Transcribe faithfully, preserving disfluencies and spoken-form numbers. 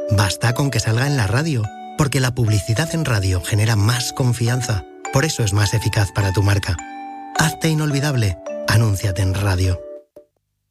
Basta con que salga en la radio, porque la publicidad en radio genera más confianza. Por eso es más eficaz para tu marca. Hazte inolvidable. Anúnciate en radio.